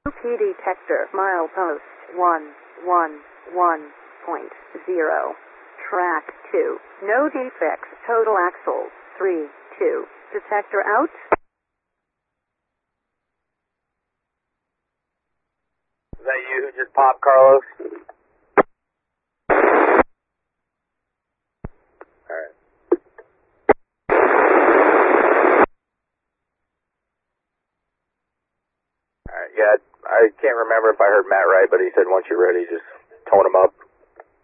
T detector, milepost 111.0. Track 2. No defects. Total axles 3-2. Detector out. Is that you who just popped, Carlos? Alright. Alright, yeah, I can't remember if I heard Matt right, but he said once you're ready, just tone him up.